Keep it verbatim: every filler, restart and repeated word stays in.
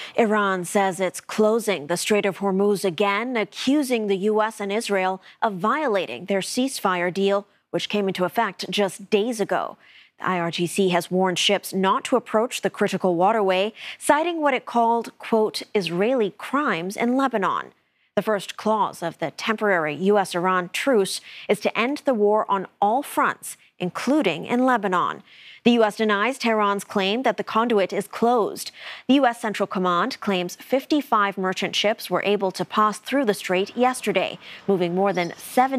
Iran says it's closing the Strait of Hormuz again, accusing the U S and Israel of violating their ceasefire deal, which came into effect just days ago. The I R G C has warned ships not to approach the critical waterway, citing what it called, quote, Israeli crimes in Lebanon. The first clause of the temporary U S Iran truce is to end the war on all fronts, including in Lebanon. The U S denies Tehran's claim that the conduit is closed. The U S Central Command claims fifty-five merchant ships were able to pass through the strait yesterday, moving more than seven